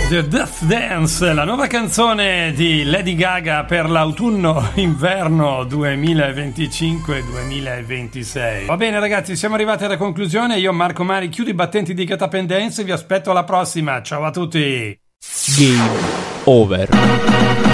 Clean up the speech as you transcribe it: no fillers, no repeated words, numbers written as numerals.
The Death Dance, la nuova canzone di Lady Gaga per l'autunno-inverno 2025-2026. Va bene ragazzi, siamo arrivati alla conclusione. Io, Marco Mari, chiudo i battenti di Get Up and Dance. Vi aspetto alla prossima. Ciao a tutti. Game over.